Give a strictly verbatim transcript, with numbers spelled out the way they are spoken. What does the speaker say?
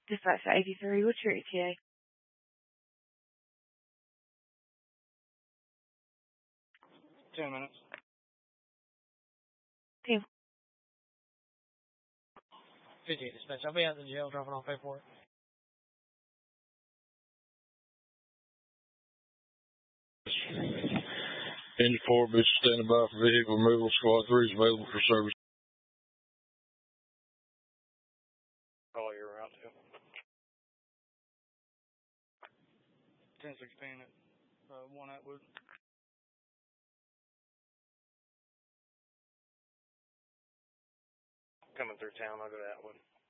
Dispatch to eighty-three, what's your E T A? Ten minutes. Team. fifty-eight dispatch. I'll be at the jail dropping off paperwork. Engine four, bitch, standing by for vehicle removal. Squad three is available for service. Call your route two. ten sixteen at uh, one Atwood. Coming through town, I'll go to Atwood.